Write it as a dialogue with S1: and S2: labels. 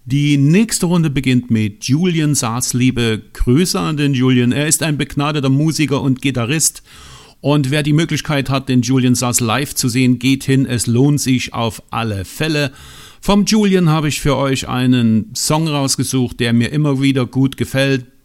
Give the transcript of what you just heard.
S1: Die nächste Runde beginnt mit Julian Sass. Liebe Grüße an den Julian. Er ist ein begnadeter Musiker und Gitarrist. Und wer die Möglichkeit hat, den Julian Sass live zu sehen, geht hin. Es lohnt sich auf alle Fälle. Vom Julian habe ich für euch einen Song rausgesucht, der mir immer wieder gut gefällt.